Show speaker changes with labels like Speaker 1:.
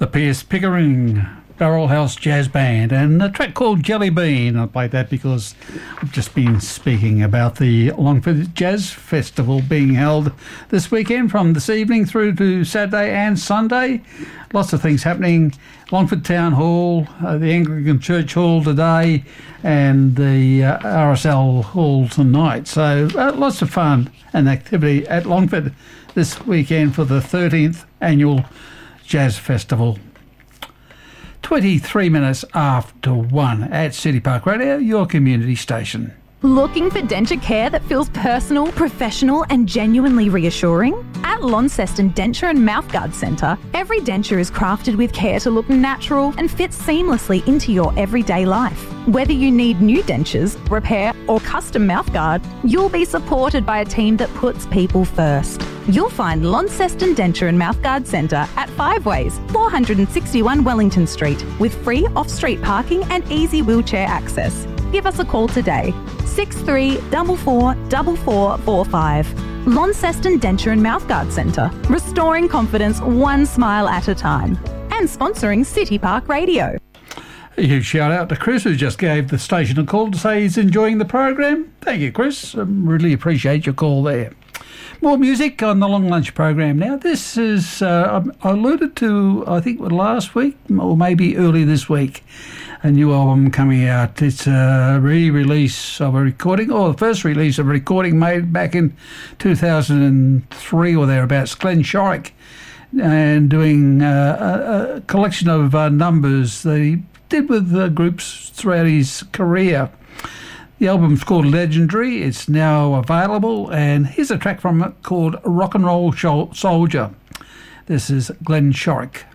Speaker 1: The Pierce Pickering Barrel House Jazz Band and a track called Jelly Bean. I played that because I've just been speaking about the Longford Jazz Festival being held this weekend from this evening through to Saturday and Sunday. Lots of things happening. Longford Town Hall, the Anglican Church Hall today, and the RSL Hall tonight. So lots of fun and activity at Longford this weekend for the 13th annual Jazz Festival. 23 minutes after 1 at City Park Radio, your community station.
Speaker 2: Looking for denture care that feels personal, professional and genuinely reassuring? At Launceston Denture and Mouthguard Centre, every denture is crafted with care to look natural and fit seamlessly into your everyday life. Whether you need new dentures, repair or custom mouthguard, you'll be supported by a team that puts people first. You'll find Launceston Denture and Mouthguard Centre at 5 Ways, 461 Wellington Street, with free off-street parking and easy wheelchair access. Give us a call today, 63444445. Launceston Denture and Mouthguard Centre, restoring confidence one smile at a time. And sponsoring City Park Radio.
Speaker 1: A huge shout out to Chris, who just gave the station a call to say he's enjoying the program. Thank you, Chris. I really appreciate your call there. More music on the Long Lunch program now. This is, I alluded to, I think, last week or maybe early this week, a new album coming out. It's a re-release of a recording, or the first release of a recording made back in 2003 or thereabouts. Glenn Shorrock, and doing a collection of numbers that he did with groups throughout his career. The album's called Legendary. It's now available, and here's a track from it called Rock and Roll Soldier. This is Glenn Shorrock.